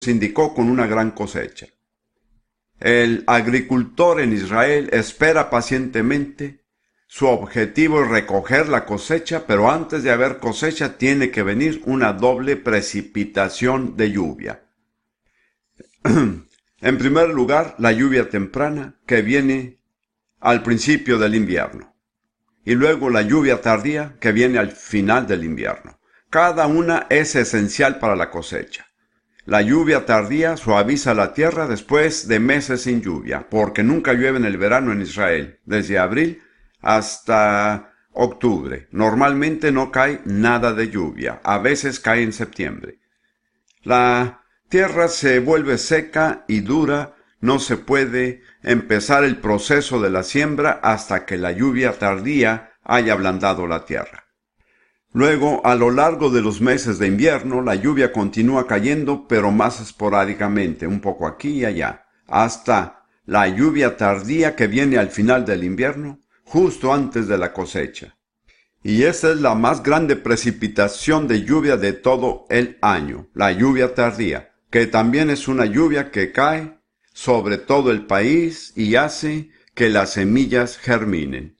indicó con una gran cosecha. El agricultor en Israel espera pacientemente. Su objetivo es recoger la cosecha, pero antes de haber cosecha tiene que venir una doble precipitación de lluvia. En primer lugar, la lluvia temprana que viene al principio del invierno. Y luego la lluvia tardía que viene al final del invierno. Cada una es esencial para la cosecha. La lluvia tardía suaviza la tierra después de meses sin lluvia, porque nunca llueve en el verano en Israel, desde abril hasta octubre. Normalmente no cae nada de lluvia, a veces cae en septiembre. La tierra se vuelve seca y dura, no se puede empezar el proceso de la siembra hasta que la lluvia tardía haya ablandado la tierra. Luego, a lo largo de los meses de invierno, la lluvia continúa cayendo, pero más esporádicamente, un poco aquí y allá, hasta la lluvia tardía que viene al final del invierno, justo antes de la cosecha. Y esa es la más grande precipitación de lluvia de todo el año, la lluvia tardía, que también es una lluvia que cae sobre todo el país y hace que las semillas germinen.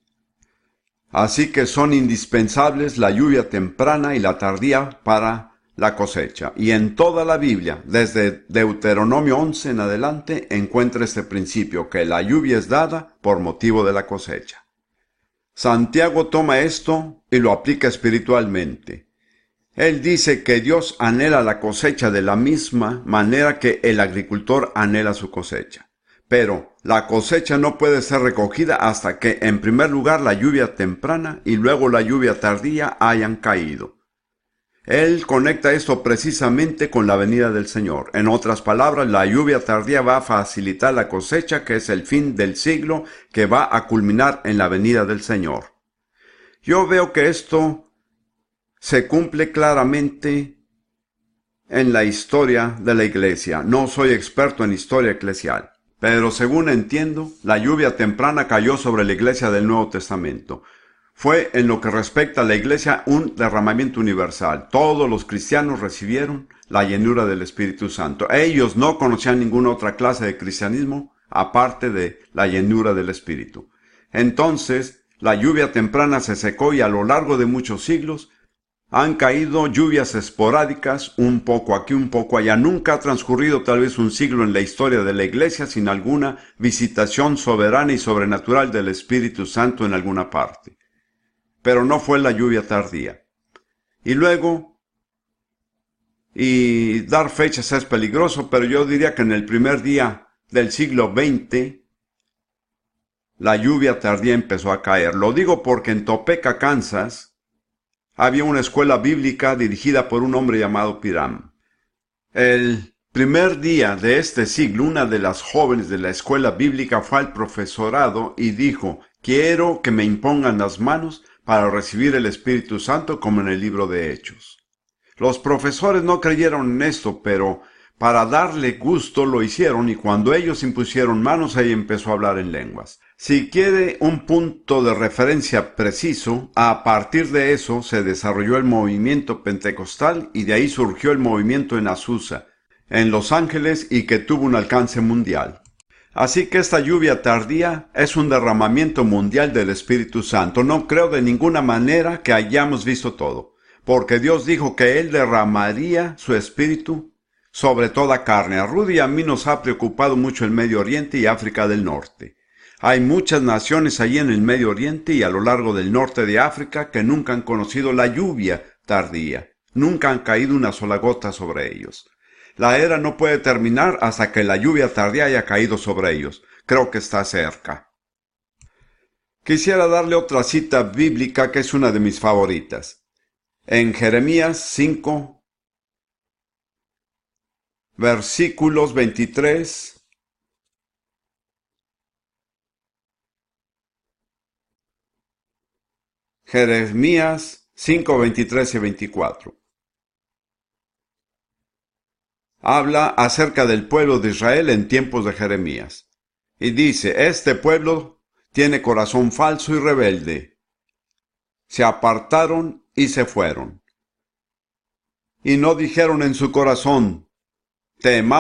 Así que son indispensables la lluvia temprana y la tardía para la cosecha. Y en toda la Biblia, desde Deuteronomio 11 en adelante, encuentra este principio, que la lluvia es dada por motivo de la cosecha. Santiago toma esto y lo aplica espiritualmente. Él dice que Dios anhela la cosecha de la misma manera que el agricultor anhela su cosecha. Pero la cosecha no puede ser recogida hasta que, en primer lugar, la lluvia temprana y luego la lluvia tardía hayan caído. Él conecta esto precisamente con la venida del Señor. En otras palabras, la lluvia tardía va a facilitar la cosecha, que es el fin del siglo, que va a culminar en la venida del Señor. Yo veo que esto se cumple claramente en la historia de la iglesia. No soy experto en historia eclesial, pero según entiendo, la lluvia temprana cayó sobre la iglesia del Nuevo Testamento. Fue, en lo que respecta a la iglesia, un derramamiento universal. Todos los cristianos recibieron la llenura del Espíritu Santo. Ellos no conocían ninguna otra clase de cristianismo aparte de la llenura del Espíritu. Entonces, la lluvia temprana se secó y a lo largo de muchos siglos han caído lluvias esporádicas, un poco aquí, un poco allá. Nunca ha transcurrido tal vez un siglo en la historia de la iglesia sin alguna visitación soberana y sobrenatural del Espíritu Santo en alguna parte. Pero no fue la lluvia tardía. Y luego, y dar fechas es peligroso, pero yo diría que en el primer día del siglo XX, la lluvia tardía empezó a caer. Lo digo porque en Topeka, Kansas, había una escuela bíblica dirigida por un hombre llamado Piram. El primer día de este siglo, una de las jóvenes de la escuela bíblica fue al profesorado y dijo: quiero que me impongan las manos para recibir el Espíritu Santo, como en el libro de Hechos. Los profesores no creyeron en esto, pero para darle gusto lo hicieron, y cuando ellos impusieron manos, ella empezó a hablar en lenguas. Si quiere un punto de referencia preciso, a partir de eso se desarrolló el movimiento pentecostal y de ahí surgió el movimiento en Azusa, en Los Ángeles, y que tuvo un alcance mundial. Así que esta lluvia tardía es un derramamiento mundial del Espíritu Santo. No creo de ninguna manera que hayamos visto todo, porque Dios dijo que Él derramaría su Espíritu sobre toda carne. A Rudy y a mí nos ha preocupado mucho el Medio Oriente y África del Norte. Hay muchas naciones allí en el Medio Oriente y a lo largo del norte de África que nunca han conocido la lluvia tardía. Nunca han caído una sola gota sobre ellos. La era no puede terminar hasta que la lluvia tardía haya caído sobre ellos. Creo que está cerca. Quisiera darle otra cita bíblica que es una de mis favoritas. En Jeremías 5, versículos 23. Jeremías 5, 23 y 24. Habla acerca del pueblo de Israel en tiempos de Jeremías. Y dice: este pueblo tiene corazón falso y rebelde. Se apartaron y se fueron. Y no dijeron en su corazón: Tema